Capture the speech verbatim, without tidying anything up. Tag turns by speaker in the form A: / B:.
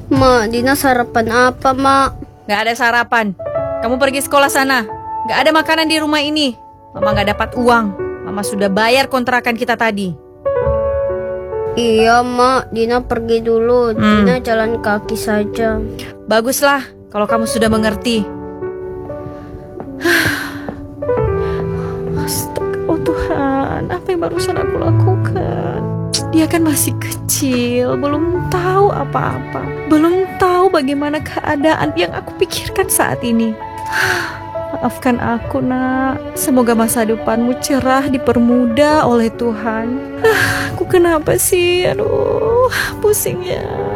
A: Mak, Dina sarapan apa, Mak?
B: Gak ada sarapan. Kamu pergi sekolah sana. Gak ada makanan di rumah ini. Mama gak dapat uang. Mama sudah bayar kontrakan kita tadi.
A: Iya, Mak. Dina pergi dulu.
B: Hmm.
A: Dina jalan kaki saja.
B: Baguslah kalau kamu sudah mengerti. Astaga, oh Tuhan, apa yang barusan aku lakukan? Dia kan masih kecil, belum tahu apa-apa, belum tahu bagaimana keadaan yang aku pikirkan saat ini. Maafkan aku, nak. Semoga masa depanmu cerah, dipermudah oleh Tuhan. Aku kenapa sih? Aduh, pusing ya.